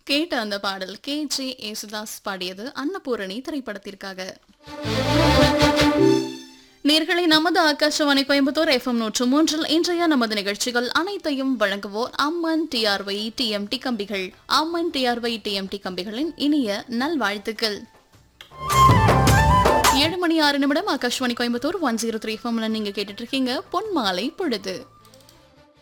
கேட்ட அந்த பாடல் கே.ஜே. யேசுதாஸ் பாடியது அன்னபூரணி திரைப்படத்திற்காக. நேர்களை நமது ஆகாஷவாணி கோயம்புத்தூர் FM 103 இன்றைய நமது நிகழ்ச்சிகள் அனைத்தையும் வழங்குவோர் அம்மன் டிஆர்ஒய் டிஎம்டி கம்பிகள். அம்மன் டிஆர்ஒய் டிஎம்டி கம்பிகளின் இனிய நல்வாழ்த்துக்கள். 7 மணி 6 நிமிடம் ஆகாஷவாணி கோயம்புத்தூர் 103 FM நீங்க கேட்டுட்டு இருக்கீங்க பொன்மாலை பொழுது.